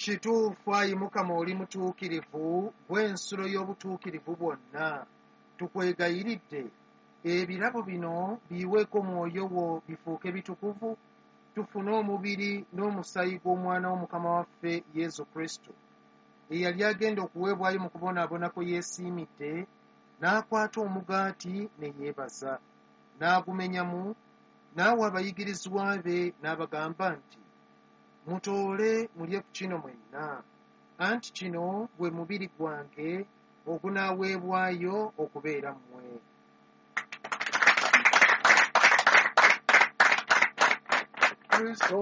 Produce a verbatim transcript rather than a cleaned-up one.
kituufu ayi Mukama oli mutuukirivu bw'ensulo y'obutuukirivu bwonna. Tukwegayiridde ebirabo bino biweeko omwoyo wo bifuuke bitukuvu, tufune omubiri n'omusaayi gw'omwana w'Omukama waffe Yesu Kristo, eyali agenda okuweebwayo mu kubonaabona kwe yeesiimidde, n'akwata omugaati ne yeebaza, n'agumenyamu, n'awa abayigirizwa be n'abagamba nti, mutoole mulye ku kino mwenna, anti kino gwe mubiri gwange ogunaaweebwayo okubeera mmwe. Kristo